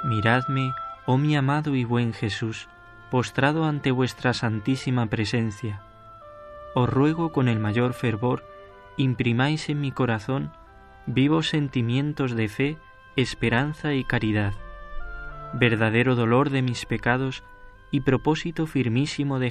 Miradme, oh mi amado y buen Jesús, postrado ante vuestra santísima presencia. Os ruego con el mayor fervor, imprimáis en mi corazón vivos sentimientos de fe, esperanza y caridad, verdadero dolor de mis pecados y propósito firmísimo de